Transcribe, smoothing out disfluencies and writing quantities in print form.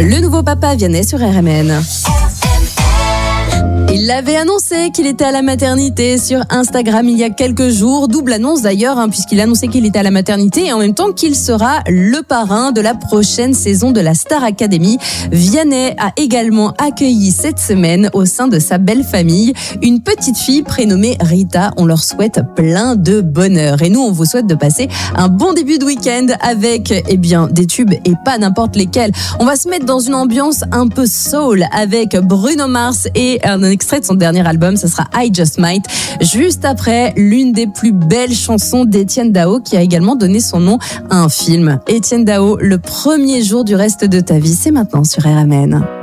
Le nouveau papa Vianney sur RMN. Il l'avait annoncé qu'il était à la maternité sur Instagram il y a quelques jours. Double annonce d'ailleurs, puisqu'il a annoncé qu'il était à la maternité et en même temps qu'il sera le parrain de la prochaine saison de la Star Academy. Vianney a également accueilli cette semaine au sein de sa belle famille une petite fille prénommée Rita. On leur souhaite plein de bonheur. Et nous, on vous souhaite de passer un bon début de week-end avec des tubes et pas n'importe lesquels. On va se mettre dans une ambiance un peu soul avec Bruno Mars et un extrait de son dernier album, ce sera I Just Might. Juste après, l'une des plus belles chansons d'Étienne Dao qui a également donné son nom à un film. Étienne Dao, le premier jour du reste de ta vie, c'est maintenant sur RMN.